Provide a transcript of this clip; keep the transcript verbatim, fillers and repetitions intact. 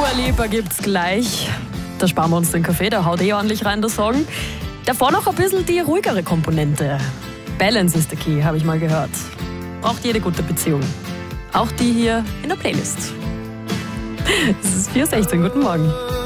Dua Lipa gibt's gleich. Da sparen wir uns den Kaffee, der haut eh ordentlich rein, der Song. Davor noch ein bisschen die ruhigere Komponente. Balance is the key, habe ich mal gehört. Braucht jede gute Beziehung. Auch die hier in der Playlist. Es ist vier Uhr sechzehn, guten Morgen.